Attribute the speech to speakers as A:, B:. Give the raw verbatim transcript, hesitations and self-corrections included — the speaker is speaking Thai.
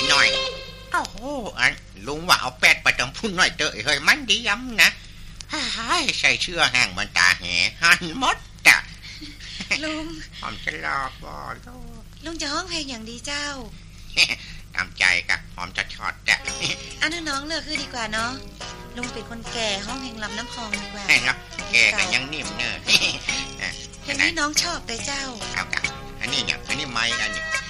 A: หน่อยโอ้โหอันลุงว่าเอาแปดไปตำพุ่นหน่อยเตยเฮ้ยมันดีย้ำนะฮ่าใส่เชื่อแห้งมันตาแห่หันมดจ้ะ
B: ลุง
A: หอมจะรอบบ่ลูก
B: ลุงจะห้องเพลงอย่างดีเจ้า
A: ตามใจกะหอมจะชอดจ้ะ
B: อันน้องเลือกคือดีกว่าเนาะลุงเป็นคนแก่ห้องเพลงลำน้ำพองดีกว่า
A: ใช่เนาะแก่กันยังนิ่มเนอะ
B: เพลงนี้น้องชอบเลยเจ้า
A: เอากะอันนี้เนี่ยอันนี้ไม้อันนี้